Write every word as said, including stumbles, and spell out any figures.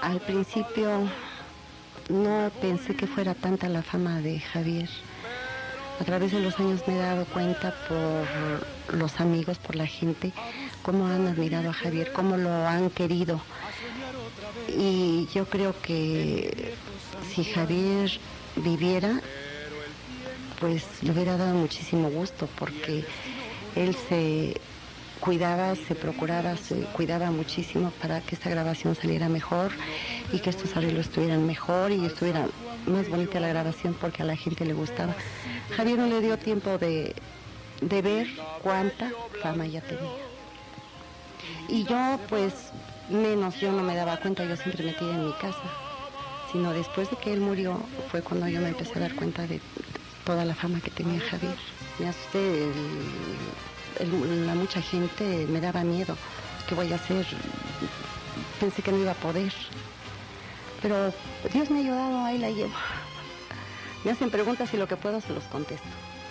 Al principio no pensé que fuera tanta la fama de Javier. A través de los años me he dado cuenta por los amigos, por la gente, cómo han admirado a Javier, cómo lo han querido. Y yo creo que si Javier viviera, pues le hubiera dado muchísimo gusto, porque él se cuidaba, se procuraba, se cuidaba muchísimo para que esta grabación saliera mejor y que estos arreglos estuvieran mejor y estuviera más bonita la grabación porque a la gente le gustaba. Javier no le dio tiempo de, de ver cuánta fama ya tenía. Y yo, pues, menos, yo no me daba cuenta, yo siempre metida en mi casa. Sino después de que él murió, fue cuando yo me empecé a dar cuenta de toda la fama que tenía Javier. Me asusté, el, el, la mucha gente me daba miedo. ¿Qué voy a hacer? Pensé que no iba a poder. Pero Dios me ha ayudado, ahí la llevo. Me hacen preguntas y lo que puedo se los contesto.